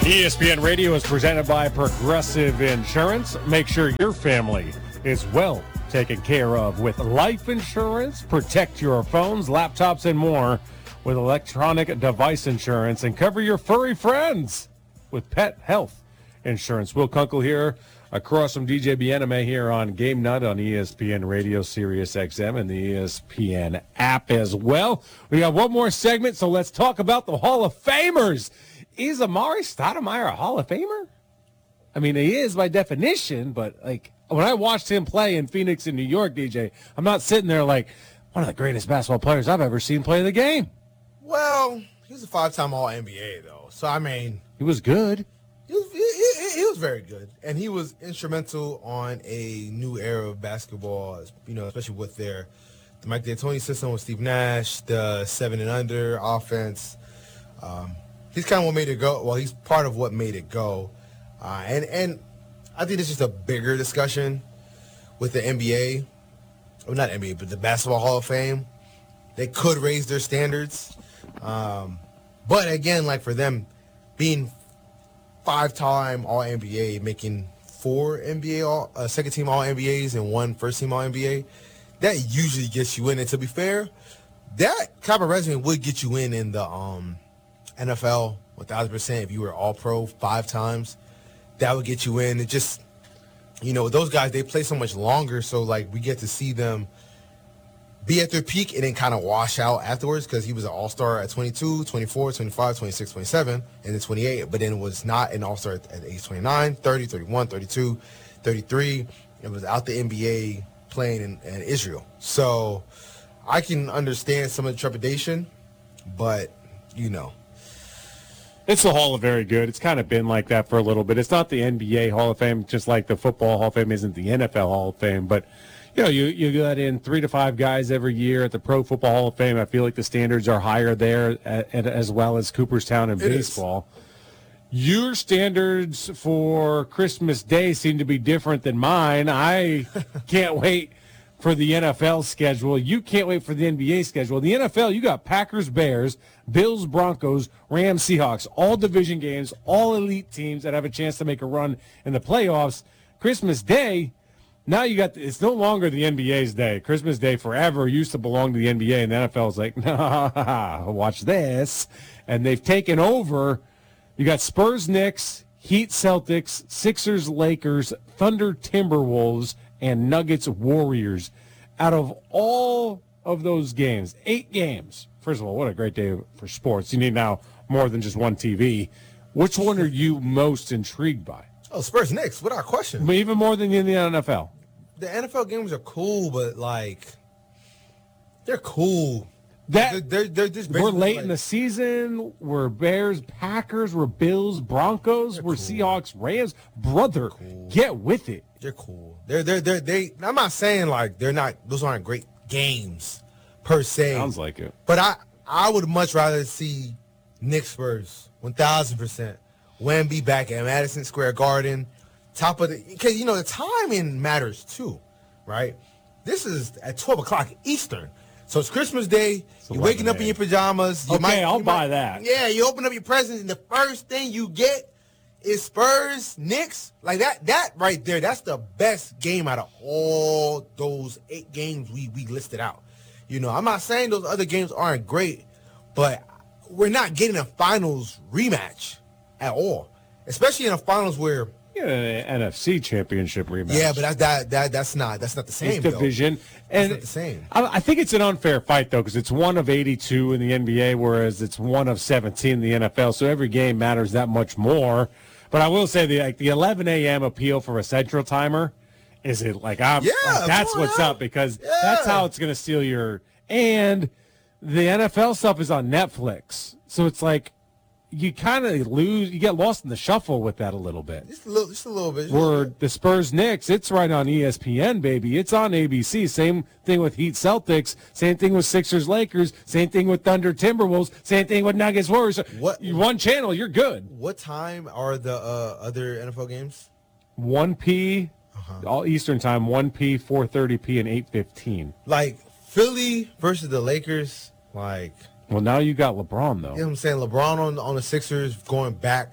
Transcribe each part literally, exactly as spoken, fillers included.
E S P N Radio is presented by Progressive Insurance. Make sure your family is well taken care of with life insurance. Protect your phones, laptops, and more with electronic device insurance. And cover your furry friends with pet health insurance. Will Kunkel here across from D J Bieneme here on Game Night on E S P N Radio, Sirius X M, and the E S P N app as well. We got one more segment, so let's talk about the Hall of Famers. Is Amar'e Stoudemire a Hall of Famer? I mean, he is by definition, but like when I watched him play in Phoenix and New York, D J, I'm not sitting there like one of the greatest basketball players I've ever seen play the game. Well, he was a five-time All N B A, though. So, I mean. He was good. He was, he, he, he was very good. And he was instrumental on a new era of basketball, you know, especially with their the Mike D'Antoni system with Steve Nash, the seven and under offense. Um, he's kind of what made it go. Well, he's part of what made it go. Uh, and, and I think it's just a bigger discussion with the N B A. Well, not N B A, but the Basketball Hall of Fame. They could raise their standards. Um, but, again, like for them being five-time All N B A, making four N B A all, uh, second-team All N B As and one first-team All N B A, that usually gets you in. And to be fair, that type of resume would get you in in the um, N F L one thousand percent if you were All-Pro five times. That would get you in. It just, you know, those guys, they play so much longer, so, like, we get to see them be at their peak and then kind of wash out afterwards because he was an all-star at twenty-two, twenty-four, twenty-five, twenty-six, twenty-seven, and then twenty-eight, but then was not an all-star at, at age twenty-nine, thirty, thirty-one, thirty-two, thirty-three. It was out the N B A playing in, in Israel. So I can understand some of the trepidation, but, you know. It's the Hall of Very Good. It's kind of been like that for a little bit. It's not the N B A Hall of Fame, just like the Football Hall of Fame isn't the N F L Hall of Fame, but you know, you, you got in three to five guys every year at the Pro Football Hall of Fame. I feel like the standards are higher there at, at, as well as Cooperstown in baseball. Is. Your standards for Christmas Day seem to be different than mine. I can't wait for the N F L schedule. You can't wait for the N B A schedule. The N F L, you got Packers, Bears, Bills, Broncos, Rams, Seahawks, all division games, all elite teams that have a chance to make a run in the playoffs. Christmas Day, now you got, it's no longer the N B A's day. Christmas Day forever used to belong to the N B A, and the N F L is like, nah, watch this. And they've taken over. You got Spurs, Knicks, Heat, Celtics, Sixers, Lakers, Thunder, Timberwolves, and Nuggets, Warriors. Out of all of those games, eight games, first of all, what a great day for sports. You need now more than just one T V. Which one are you most intrigued by? Oh, Spurs Knicks, without question. But even more than in the N F L. The N F L games are cool, but, like, they're cool. That they're, they're, they're just we're late like, in the season. We're Bears, Packers. We're Bills, Broncos. We're cool. Seahawks, Rams. Brother, cool. Get with it. They're cool. They're they're they're they. I'm not saying like they're not. Those aren't great games per se. Sounds like it. But I I would much rather see Knicks Spurs one thousand percent. Wemby back at Madison Square Garden, top of the because you know the timing matters too, right? This is at twelve o'clock Eastern. So it's Christmas Day. It's you're waking up in your pajamas. You okay, might, I'll you buy might, that. Yeah, you open up your presents, and the first thing you get is Spurs, Knicks. Like that, that right there, that's the best game out of all those eight games we, we listed out. You know, I'm not saying those other games aren't great, but we're not getting a finals rematch at all, especially in a finals where Yeah, an N F C championship rematch. Yeah, but that's that that that's not that's not the same. It's division, though. and not the same. I, I think it's an unfair fight though, because it's one of eighty-two in the N B A, whereas it's one of seventeen in the N F L. So every game matters that much more. But I will say the like the eleven a.m. appeal for a Central Timer is it like I'm yeah, like, that's what's yeah. up because yeah. that's how it's going to steal your and the N F L stuff is on Netflix, so it's like. You kind of lose, you get lost in the shuffle with that a little bit. Just a little, just a little bit. Where the Spurs Knicks, it's right on E S P N, baby. It's on A B C. Same thing with Heat Celtics. Same thing with Sixers Lakers. Same thing with Thunder Timberwolves. Same thing with Nuggets Warriors. What one channel, you're good. What time are the uh, other N F L games? one p, uh-huh. all Eastern time. one p, four thirty p, and eight fifteen. Like Philly versus the Lakers, like. Well, now you got LeBron, though. You know what I'm saying? LeBron on, on the Sixers going back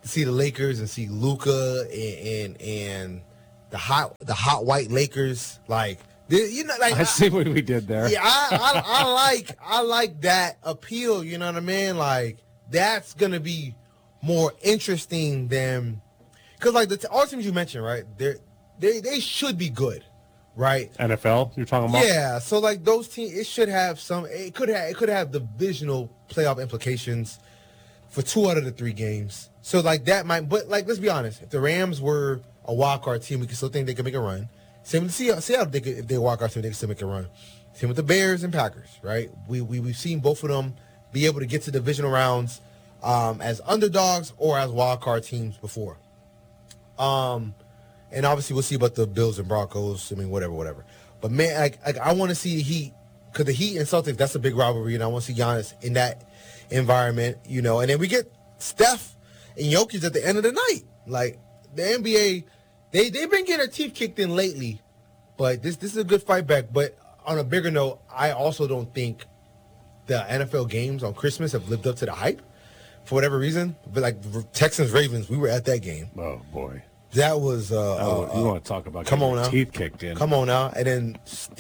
to see the Lakers and see Luka and and, and the hot the hot white Lakers, like you know, like I see what we did there. Yeah, I, I, I like I like that appeal. You know what I mean? Like that's gonna be more interesting than because like the all teams you mentioned, right? They they they should be good, right? N F L, you're talking about? Yeah. So like those teams, it should have some. It could have it could have divisional playoff implications for two out of the three games. So like that might, but like let's be honest, if the Rams were a wild card team, we could still think they could make a run. Same with Seattle. Seattle, they could, if they walk out, they can still make a run. Same with the Bears and Packers, right? We we we've seen both of them be able to get to divisional rounds um, as underdogs or as wild card teams before. Um, and obviously we'll see about the Bills and Broncos. I mean, whatever, whatever. But man, like, like I want to see the Heat because the Heat and Celtics, that's a big rivalry, and I want to see Giannis in that environment, you know. And then we get Steph and Jokic at the end of the night. Like the N B A. They they've been getting their teeth kicked in lately, but this this is a good fight back. But on a bigger note, I also don't think the N F L games on Christmas have lived up to the hype for whatever reason. But like Texans Ravens, we were at that game. Oh boy, that was. Uh, oh, uh, you want to talk about come on your now. teeth kicked in? Come on now, and then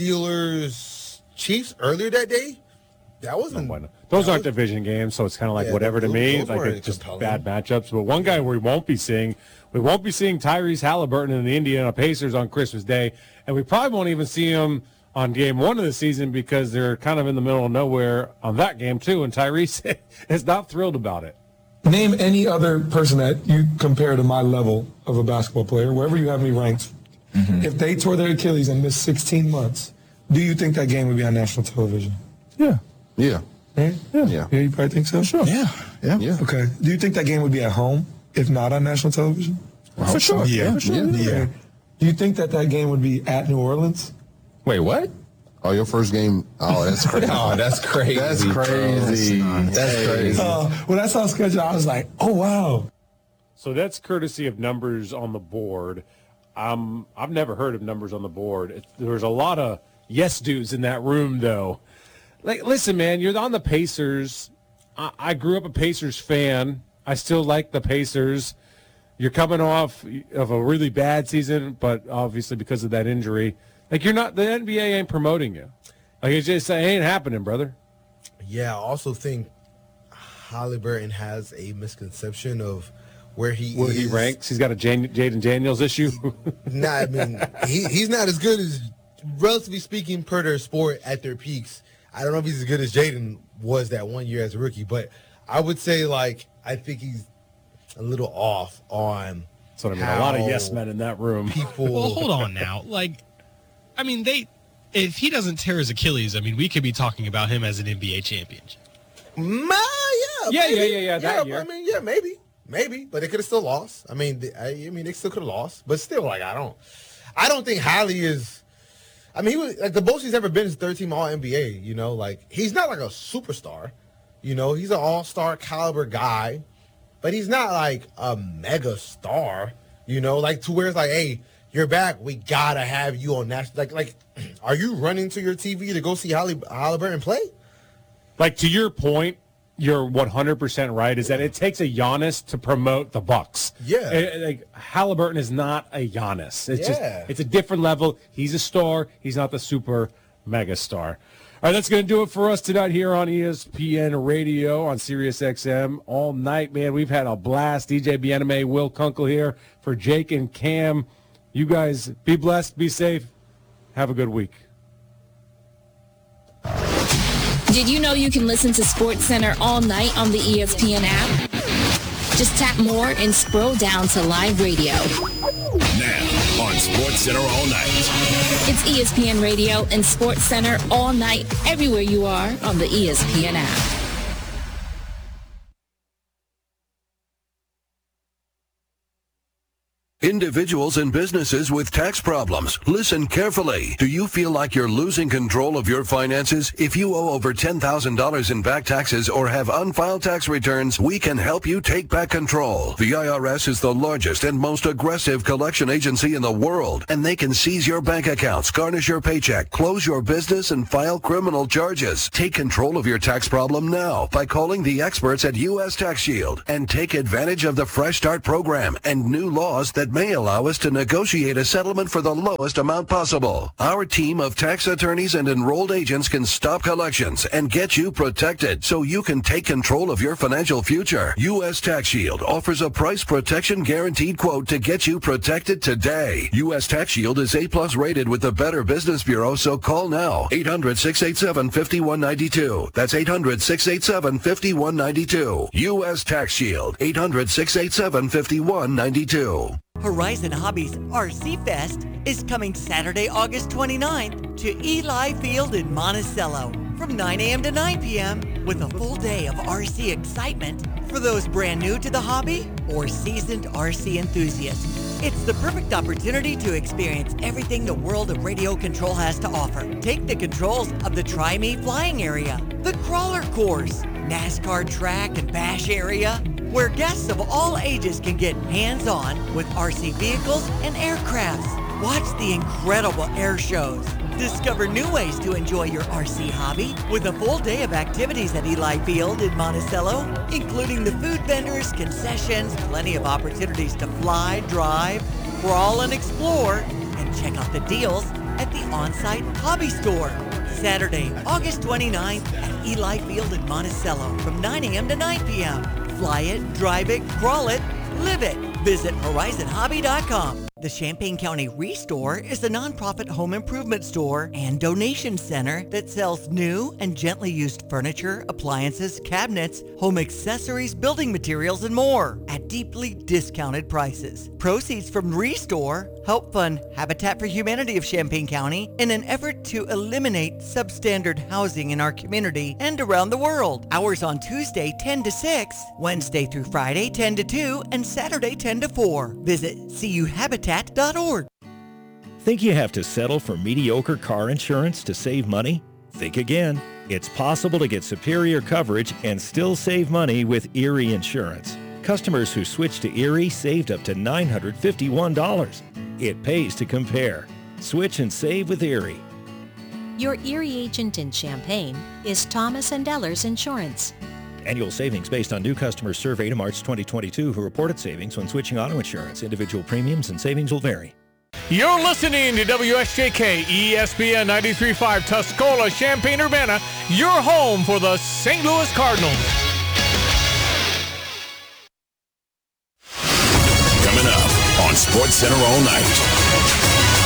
Steelers Chiefs earlier that day. That wasn't. No, those that aren't was, division games, so it's kind of like yeah, whatever those, to me. those Like weren't it's just compelling. bad matchups. But one guy we won't be seeing, we won't be seeing Tyrese Halliburton in the Indiana Pacers on Christmas Day, and we probably won't even see him on game one of the season because they're kind of in the middle of nowhere on that game too. And Tyrese is not thrilled about it. Name any other person that you compare to my level of a basketball player, wherever you have me ranked. Mm-hmm. If they tore their Achilles and missed sixteen months, do you think that game would be on national television? Yeah. Yeah. Right? Yeah. Yeah. Yeah, you probably think so? Sure. Yeah. Yeah. Yeah. Okay. Do you think that game would be at home if not on national television? For sure. Yeah. For sure. Yeah. Yeah. Do you think that that game would be at New Orleans? Wait, what? Oh, your first game? Oh, that's crazy. Oh, that's crazy. That's crazy. That's crazy. Uh, when I saw schedule, I was like, oh, wow. So that's courtesy of numbers on the board. Um, I've never heard of numbers on the board. It, there's a lot of yes dudes in that room, though. Like, listen, man, you're on the Pacers. I, I grew up a Pacers fan. I still like the Pacers. You're coming off of a really bad season, but obviously because of that injury, like you're not. The N B A ain't promoting you. Like it's just it ain't happening, brother. Yeah, I also think Halliburton has a misconception of where he Where is. he ranks. He's got a Jan- Jaden Daniels issue. Nah, I mean, he, he's not as good as, relatively speaking, per their sport at their peaks. I don't know if he's as good as Jaden was that one year as a rookie, but I would say, like, I think he's a little off on. That's what I mean. A lot of yes men in that room. People. Well, hold on now. Like, I mean, they. If he doesn't tear his Achilles, I mean, we could be talking about him as an N B A champion. Ma, yeah, Yeah, maybe. yeah, yeah, yeah, that year. I mean, yeah, maybe, maybe, but they could have still lost. I mean, they, I, I mean, they still could have lost, but still, like, I don't, I don't think Hallie is. I mean, he was like the most he's ever been is third team All N B A. You know, like he's not like a superstar. You know, he's an All Star caliber guy, but he's not like a mega star. You know, like to where it's like, hey, you're back. We gotta have you on national. Like, like, are you running to your T V to go see Halle, Halliburton play? Like, to your point, you're one hundred percent right, is that it takes a Giannis to promote the Bucks. Yeah. Eh, like, Halliburton is not a Giannis. It's just, Yeah. it's a different level. He's a star. He's not the super mega star. All right, that's going to do it for us tonight here on E S P N Radio on Sirius X M all night, man. We've had a blast. D J Bieneme, Will Kunkel here for Jake and Cam. You guys be blessed, be safe. Have a good week. Did you know you can listen to SportsCenter all night on the E S P N app? Just tap more and scroll down to live radio. Now on SportsCenter all night. It's E S P N Radio and SportsCenter all night, everywhere you are on the E S P N app. Individuals and businesses with tax problems, listen carefully. Do you feel like you're losing control of your finances? If you owe over ten thousand dollars in back taxes or have unfiled tax returns, we can help you take back control. The I R S is the largest and most aggressive collection agency in the world, and they can seize your bank accounts, garnish your paycheck, close your business, and file criminal charges. Take control of your tax problem now by calling the experts at U S Tax Shield and take advantage of the Fresh Start program and new laws that may allow us to negotiate a settlement for the lowest amount possible. Our team of tax attorneys and enrolled agents can stop collections and get you protected so you can take control of your financial future. U S Tax Shield offers a price protection guaranteed quote to get you protected today. U S Tax Shield is A plus rated with the Better Business Bureau, so call now. eight hundred, six eight seven, five one nine two. That's eight hundred, six eight seven, five one nine two. U S Tax Shield. eight hundred, six eight seven, five one nine two. Horizon Hobbies R C Fest is coming Saturday, August twenty-ninth to Eli Field in Monticello from nine a.m. to nine p.m. with a full day of R C excitement for those brand new to the hobby or seasoned R C enthusiasts. It's the perfect opportunity to experience everything the world of radio control has to offer. Take the controls of the Try Me flying area, the crawler course, NASCAR track and bash area, where guests of all ages can get hands-on with R C vehicles and aircrafts. Watch the incredible air shows. Discover new ways to enjoy your R C hobby with a full day of activities at Eli Field in Monticello, including the food vendors, concessions, plenty of opportunities to fly, drive, crawl, and explore, and check out the deals at the on-site hobby store. Saturday, August twenty-ninth at Eli Field in Monticello from nine a.m. to nine p.m. Fly it, drive it, crawl it, live it. Visit horizon hobby dot com. The Champaign County Restore is a nonprofit home improvement store and donation center that sells new and gently used furniture, appliances, cabinets, home accessories, building materials, and more at deeply discounted prices. Proceeds from Restore help fund Habitat for Humanity of Champaign County in an effort to eliminate substandard housing in our community and around the world. Hours on Tuesday ten to six, Wednesday through Friday ten to two, and Saturday ten to four. Visit C U habitat dot org. Think you have to settle for mediocre car insurance to save money? Think again. It's possible to get superior coverage and still save money with Erie Insurance. Customers who switched to Erie saved up to nine hundred fifty-one dollars. It pays to compare. Switch and save with Erie. Your Erie agent in Champaign is Thomas and Ellers Insurance. Annual savings based on new customers surveyed in March twenty twenty-two who reported savings when switching auto insurance. Individual premiums and savings will vary. You're listening to W S J K E S P N ninety-three point five Tuscola, Champaign-Urbana, your home for the Saint Louis Cardinals. Coming up on SportsCenter all night.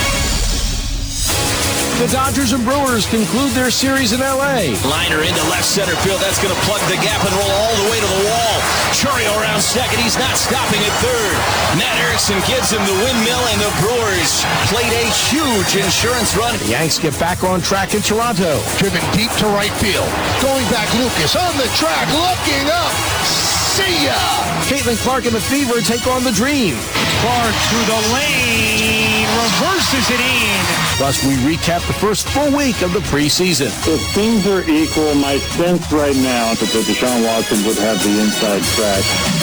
The Dodgers and Brewers conclude their series in L A. Liner into left center field. That's going to plug the gap and roll all the way to the wall. Chourio around second. He's not stopping at third. Matt Erickson gives him the windmill, and the Brewers played a huge insurance run. The Yanks get back on track in Toronto. Driven deep to right field. Going back, Lucas on the track, looking up. See ya! Caitlin Clark and the Fever take on the Dream. Clark through the lane, reverses it in. Thus, we recap the first full week of the preseason. If things are equal, my sense right now is that Deshaun Watson would have the inside track.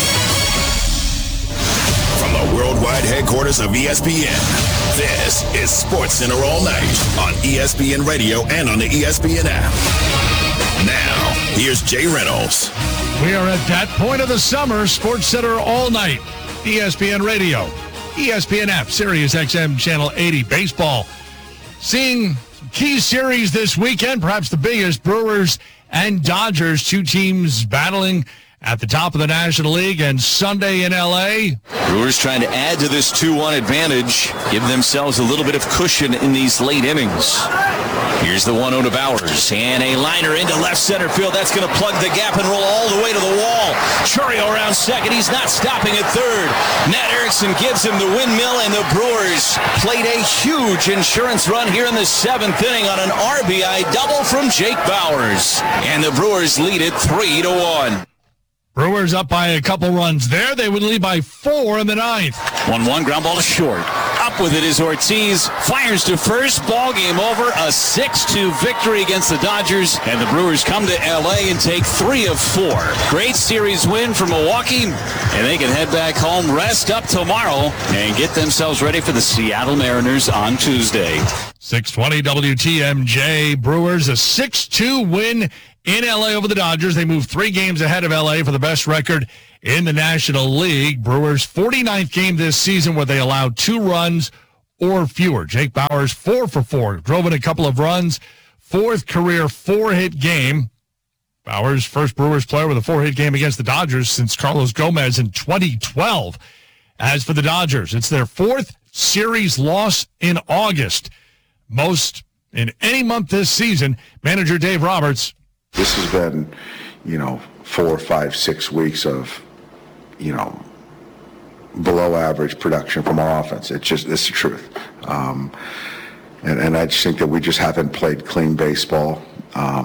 From the worldwide headquarters of E S P N, this is SportsCenter all night on E S P N Radio and on the E S P N app. Now, here's Jay Reynolds. We are at that point of the summer. SportsCenter all night. E S P N Radio, E S P N app, Sirius X M Channel eighty. Baseball. Seeing key series this weekend, perhaps the biggest, Brewers and Dodgers, two teams battling at the top of the National League, and Sunday in L A. Brewers trying to add to this two one advantage, give themselves a little bit of cushion in these late innings. Here's the one oh to Bowers, and a liner into left center field. That's going to plug the gap and roll all the way to the wall. Chourio around second. He's not stopping at third. Matt Erickson gives him the windmill, and the Brewers played a huge insurance run here in the seventh inning on an R B I double from Jake Bowers. And the Brewers lead it three to one. Brewers up by a couple runs there. They would lead by four in the ninth. one one, ground ball to short. Up with it is Ortiz. Fires to first. Ball game over. A six two victory against the Dodgers. And the Brewers come to L A and take three of four. Great series win for Milwaukee. And they can head back home, rest up tomorrow, and get themselves ready for the Seattle Mariners on Tuesday. six twenty W T M J. Brewers a six two win in L A over the Dodgers. They move three games ahead of L A for the best record in the National League. Brewers' forty-ninth game this season where they allowed two runs or fewer. Jake Bauers, four for four. Drove in a couple of runs. Fourth career four-hit game. Bauers, first Brewers player with a four-hit game against the Dodgers since Carlos Gomez in twenty twelve. As for the Dodgers, it's their fourth series loss in August. Most in any month this season. Manager Dave Roberts. This has been, you know, four, five, six weeks of, you know, below average production from our offense. It's just, it's the truth. Um, and, and I just think that we just haven't played clean baseball. Um,